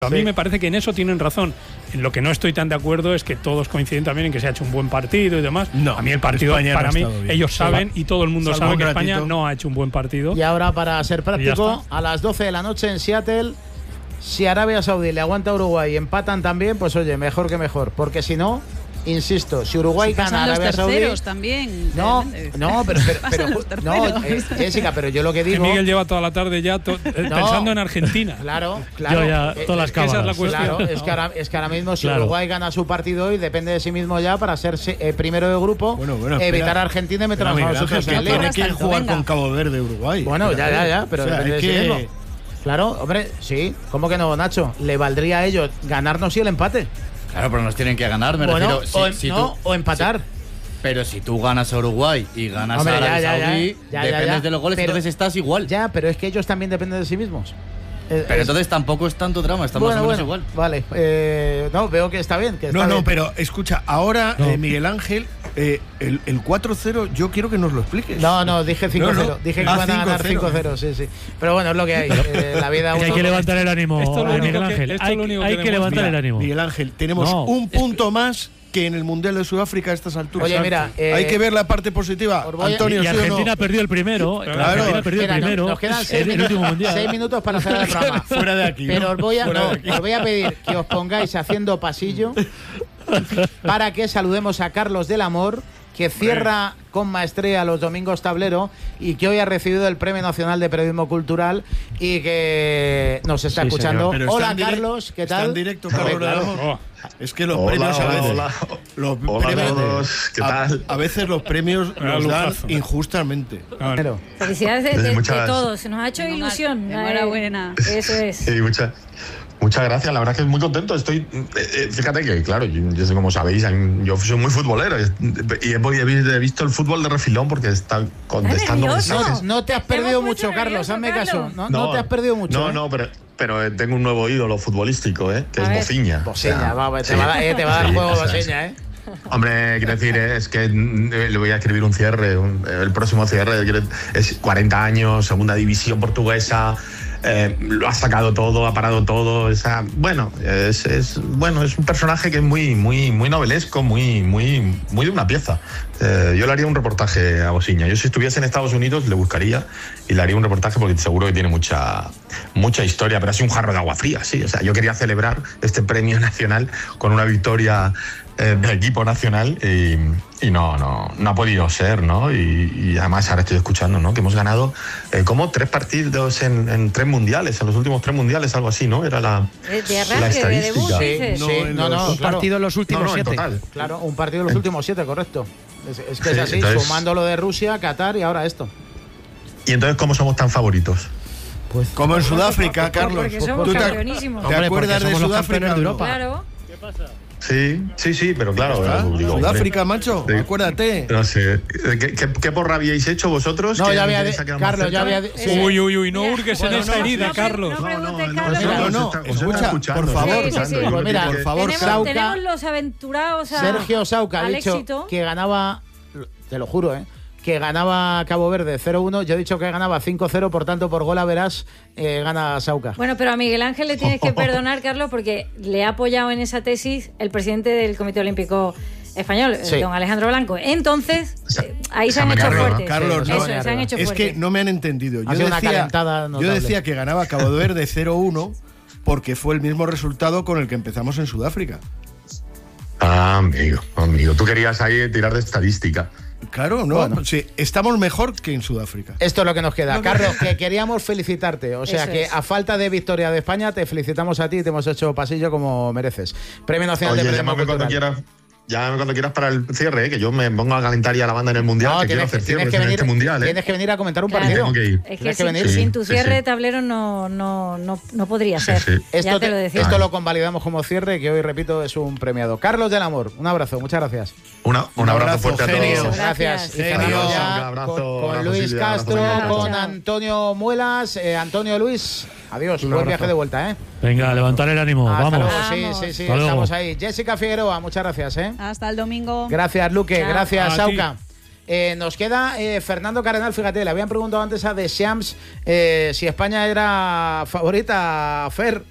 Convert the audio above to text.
A mí me parece que en eso tienen razón. En lo que no estoy tan de acuerdo es que todos coinciden también en que se ha hecho un buen partido y demás. No, a mí el partido, España para no mí, bien. ellos saben y todo el mundo sabe que España no ha hecho un buen partido. Y ahora, para ser práctico, a las 12 de la noche en Seattle, si Arabia Saudí le aguanta a Uruguay y empatan también, pues oye, mejor que mejor. Porque si no, insisto, si Uruguay gana a Arabia Saudí... también. No, pero Jessica, pero yo lo que digo... Que Miguel lleva toda la tarde ya pensando en Argentina. Claro. Yo ya, todas las cámaras. Esa es la cuestión. Claro, es que ahora mismo si Uruguay gana su partido hoy, depende de sí mismo ya para ser primero de grupo, evitar a Argentina y meternos a nosotros en el lío. Tiene que jugar con Cabo Verde, Uruguay. Bueno, ya, pero depende de sí mismo. Claro, hombre, sí. ¿Cómo que no, Nacho? Le valdría a ellos ganarnos y el empate. Claro, pero nos tienen que ganar, me bueno, refiero. O empatar. Pero si tú ganas a Uruguay y ganas a Arabia Saudí, dependes de los goles, entonces estás igual. Ya, pero es que ellos también dependen de sí mismos. Pero entonces tampoco es tanto drama, está más o menos igual. Vale, no, veo que está bien. Pero escucha, ahora Miguel Ángel, el 4-0, yo quiero que nos lo expliques. No, dije 5-0. Dije que iban a ganar 5-0, sí. Pero bueno, es lo que hay. La vida hay que levantar el ánimo, Miguel Ángel. Hay que levantar el ánimo. Miguel Ángel, tenemos un punto más que en el Mundial de Sudáfrica a estas alturas. Oye, mira, hay que ver la parte positiva. Antonio, y Argentina perdió el primero. Claro. Argentina perdió el primero. Nos quedan 6 minutos para hacer el programa. Fuera de aquí. Pero os voy a pedir que os pongáis haciendo pasillo para que saludemos a Carlos del Amor, que cierra con maestría los domingos tablero y que hoy ha recibido el Premio Nacional de Periodismo Cultural y que nos está escuchando. Hola, Carlos, ¿qué tal? Está en directo, Carlos del Amor. Es que los premios a veces... Hola a todos, ¿qué tal? A veces los premios los dan injustamente. Felicidades de todos, se nos ha hecho ilusión. Enhorabuena. Eso es. Sí, muchas gracias, la verdad que muy contento. Estoy, fíjate que, claro, yo como sabéis, yo soy muy futbolero y he visto el fútbol de refilón porque está contestando mensajes. No te has perdido mucho, Carlos, hazme caso. No te has perdido mucho. No, pero tengo un nuevo ídolo futbolístico, que es Bofiña. Bofiña, te va a dar juego Bofiña, Hombre, quiero decir, es que le voy a escribir un cierre, el próximo cierre, es 40 años, segunda división portuguesa. Lo ha sacado todo, ha parado todo. Es un personaje que es muy novelesco, muy de una pieza. Yo le haría un reportaje a Bofiña. Yo si estuviese en Estados Unidos le buscaría y le haría un reportaje porque seguro que tiene mucha historia, pero así un jarro de agua fría, sí. O sea, yo quería celebrar este premio nacional con una victoria del equipo nacional y no ha podido ser, ¿no? Y además ahora estoy escuchando, ¿no? Que hemos ganado como 3 partidos en 3 mundiales, en los últimos 3 mundiales, algo así, ¿no? Era la estadística. Un partido en los últimos 7. Claro, un partido en los últimos 7, correcto. Es que es así, entonces, sumando lo de Rusia, Qatar y ahora esto. ¿Y entonces cómo somos tan favoritos? Pues como en Sudáfrica, Carlos. Porque somos campeonísimos. ¿Te acuerdas de Sudáfrica? De Europa. Claro. ¿Qué pasa? Sí, pero claro. Sudáfrica, macho, acuérdate. No sé. ¿Qué porra habíais hecho vosotros? No, ya había... Carlos, ya había... Uy, no hurgues en esa herida, Carlos. No, escucha, por favor. Pues mira, por favor, Sauca... Tenemos los aventurados Sergio Sauca ha dicho éxito. Que ganaba... Te lo juro, que ganaba Cabo Verde 0-1, yo he dicho que ganaba 5-0, por tanto, por gol a verás, gana Sauca. Bueno, pero a Miguel Ángel le tienes que perdonar, Carlos, porque le ha apoyado en esa tesis el presidente del Comité Olímpico Español, don Alejandro Blanco. Entonces, ahí se han hecho fuertes. Carlos, se han hecho es fuertes. que no me han entendido. Yo decía que ganaba Cabo Verde 0-1 porque fue el mismo resultado con el que empezamos en Sudáfrica. Amigo, tú querías ahí tirar de estadística. Claro, no, bueno. Sí, estamos mejor que en Sudáfrica. Esto es lo que nos queda. Carlos, que queríamos felicitarte. O sea, que a falta de victoria de España, te felicitamos a ti y te hemos hecho pasillo como mereces. Premio Nacional de Periodismo Cultural. Llámame cuando quieras para el cierre, que yo me pongo a calentar ya la banda en el Mundial, que quiero hacer cierres en este Mundial. Tienes que venir a comentar un partido. Tengo que ir. Es que sin tu cierre de tablero no podría ser. Sí. Esto lo convalidamos como cierre, que hoy, repito, es un premiado. Carlos del Amor, un abrazo, muchas gracias. Un abrazo fuerte genio. a todos. Gracias. Y con Luis Castro, con Antonio Muelas. Antonio, Luis, adiós, buen viaje de vuelta, Venga, levantar el ánimo, vamos. Luego. Sí, estamos ahí. Jessica Figueroa, muchas gracias, Hasta el domingo. Gracias, Luque. Chao. Gracias, Sauca. Nos queda Fernando Cardenal, fíjate, le habían preguntado antes a Deschamps si España era favorita a Fer.